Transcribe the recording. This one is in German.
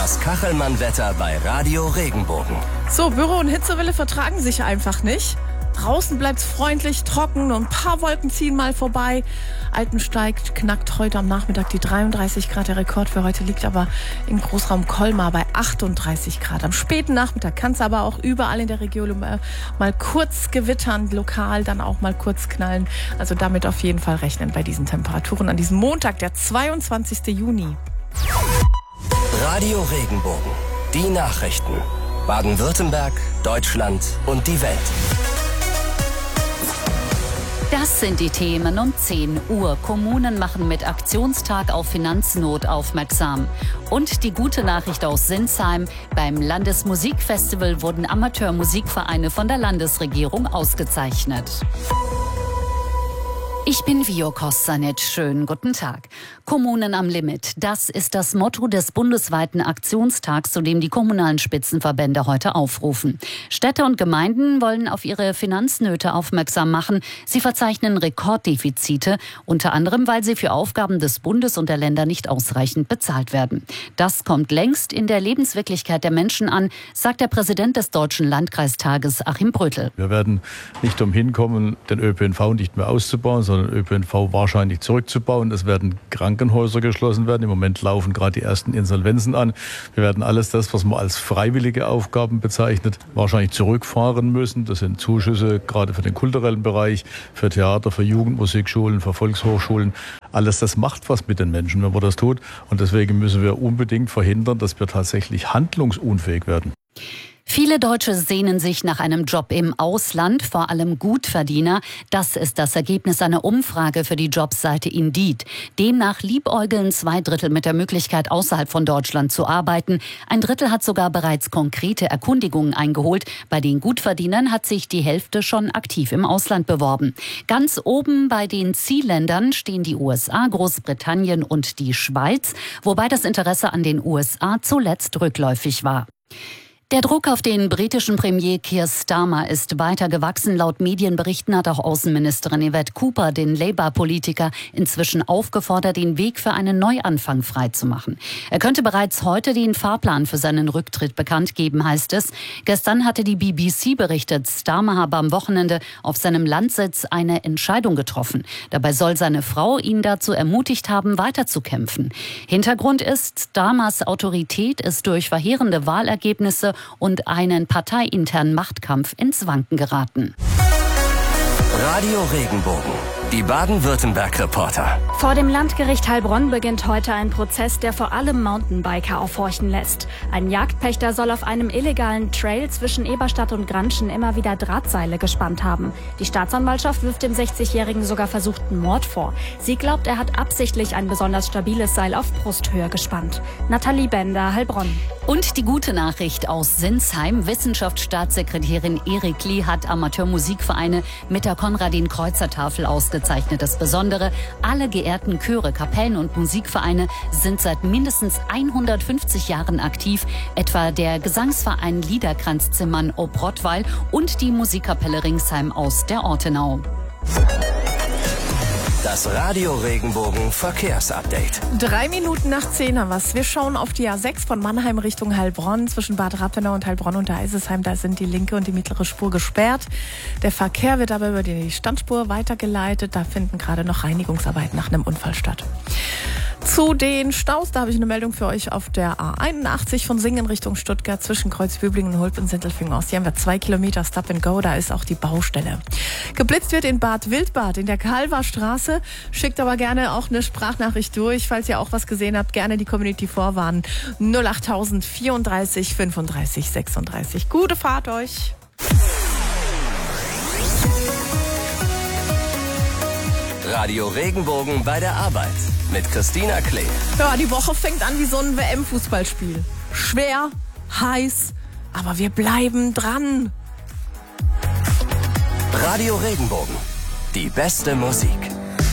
Das Kachelmann-Wetter bei Radio Regenbogen. So, Büro und Hitzewelle vertragen sich einfach nicht. Draußen bleibt's freundlich, trocken, nur ein paar Wolken ziehen mal vorbei. Altensteig knackt heute am Nachmittag die 33 Grad. Der Rekord für heute liegt aber im Großraum Colmar bei 38 Grad. Am späten Nachmittag kann es aber auch überall in der Region mal kurz gewittern, lokal dann auch mal kurz knallen. Also damit auf jeden Fall rechnen bei diesen Temperaturen an diesem Montag, der 22. Juni. Radio Regenbogen. Die Nachrichten. Baden-Württemberg, Deutschland und die Welt. Das sind die Themen um 10 Uhr. Kommunen machen mit Aktionstag auf Finanznot aufmerksam. Und die gute Nachricht aus Sinsheim. Beim Landesmusikfestival wurden Amateurmusikvereine von der Landesregierung ausgezeichnet. Ich bin Vio Kostanic. Schönen guten Tag. Kommunen am Limit. Das ist das Motto des bundesweiten Aktionstags, zu dem die kommunalen Spitzenverbände heute aufrufen. Städte und Gemeinden wollen auf ihre Finanznöte aufmerksam machen. Sie verzeichnen Rekorddefizite, unter anderem, weil sie für Aufgaben des Bundes und der Länder nicht ausreichend bezahlt werden. Das kommt längst in der Lebenswirklichkeit der Menschen an, sagt der Präsident des Deutschen Landkreistages, Achim Brötel. Wir werden nicht umhin kommen, den ÖPNV nicht mehr auszubauen, sondern ÖPNV wahrscheinlich zurückzubauen. Es werden Krankenhäuser geschlossen werden. Im Moment laufen gerade die ersten Insolvenzen an. Wir werden alles das, was man als freiwillige Aufgaben bezeichnet, wahrscheinlich zurückfahren müssen. Das sind Zuschüsse gerade für den kulturellen Bereich, für Theater, für Jugendmusikschulen, für Volkshochschulen. Alles das macht was mit den Menschen, wenn man das tut. Und deswegen müssen wir unbedingt verhindern, dass wir tatsächlich handlungsunfähig werden. Viele Deutsche sehnen sich nach einem Job im Ausland, vor allem Gutverdiener. Das ist das Ergebnis einer Umfrage für die Jobseite Indeed. Demnach liebäugeln 2/3 mit der Möglichkeit, außerhalb von Deutschland zu arbeiten. 1/3 hat sogar bereits konkrete Erkundigungen eingeholt. Bei den Gutverdienern hat sich die Hälfte schon aktiv im Ausland beworben. Ganz oben bei den Zielländern stehen die USA, Großbritannien und die Schweiz, wobei das Interesse an den USA zuletzt rückläufig war. Der Druck auf den britischen Premier Keir Starmer ist weiter gewachsen. Laut Medienberichten hat auch Außenministerin Yvette Cooper den Labour-Politiker inzwischen aufgefordert, den Weg für einen Neuanfang freizumachen. Er könnte bereits heute den Fahrplan für seinen Rücktritt bekannt geben, heißt es. Gestern hatte die BBC berichtet, Starmer habe am Wochenende auf seinem Landsitz eine Entscheidung getroffen. Dabei soll seine Frau ihn dazu ermutigt haben, weiterzukämpfen. Hintergrund ist, Starmers Autorität ist durch verheerende Wahlergebnisse und einen parteiinternen Machtkampf ins Wanken geraten. Radio Regenbogen. Die Baden-Württemberg-Reporter. Vor dem Landgericht Heilbronn beginnt heute ein Prozess, der vor allem Mountainbiker aufhorchen lässt. Ein Jagdpächter soll auf einem illegalen Trail zwischen Eberstadt und Granschen immer wieder Drahtseile gespannt haben. Die Staatsanwaltschaft wirft dem 60-Jährigen sogar versuchten Mord vor. Sie glaubt, er hat absichtlich ein besonders stabiles Seil auf Brusthöhe gespannt. Nathalie Bender, Heilbronn. Und die gute Nachricht aus Sinsheim. Wissenschaftsstaatssekretärin Erik Lee hat Amateurmusikvereine mit der Konradin-Kreuzer-Tafel ausgezeichnet. Das Besondere, alle geehrten Chöre, Kapellen und Musikvereine sind seit mindestens 150 Jahren aktiv, etwa der Gesangsverein Liederkranz-Zimmern ob Rottweil und die Musikkapelle Ringsheim aus der Ortenau. Das Radio Regenbogen Verkehrsupdate. 3 Minuten nach 10 haben wir's. Wir schauen auf die A6 von Mannheim Richtung Heilbronn. Zwischen Bad Rappenau und Heilbronn und der Eisesheim, da sind die linke und die mittlere Spur gesperrt. Der Verkehr wird aber über die Standspur weitergeleitet. Da finden gerade noch Reinigungsarbeiten nach einem Unfall statt. Zu den Staus, da habe ich eine Meldung für euch auf der A81 von Singen Richtung Stuttgart zwischen Kreuzbüblingen und Hulp und Sindelfingen aus. Hier haben wir 2 Kilometer Stop and Go, da ist auch die Baustelle. Geblitzt wird in Bad Wildbad in der Kalverstraße. Schickt aber gerne auch eine Sprachnachricht durch, falls ihr auch was gesehen habt. Gerne die Community vorwarnen. 08000 34 35 36. Gute Fahrt euch. Radio Regenbogen bei der Arbeit mit Christina Klee. Ja, die Woche fängt an wie so ein WM-Fußballspiel. Schwer, heiß, aber wir bleiben dran. Radio Regenbogen. Die beste Musik.